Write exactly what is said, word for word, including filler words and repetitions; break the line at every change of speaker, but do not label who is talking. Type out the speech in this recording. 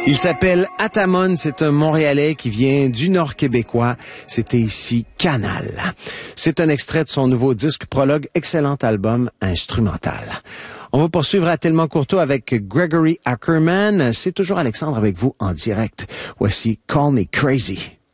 Il s'appelle Atamon, c'est un Montréalais qui vient du Nord québécois. C'était ici Canal. C'est un extrait de son nouveau disque Prologue, excellent album instrumental. On va poursuivre à Tellement Courteau avec Gregory Ackerman. C'est toujours Alexandre avec vous en direct. Voici Call Me Crazy.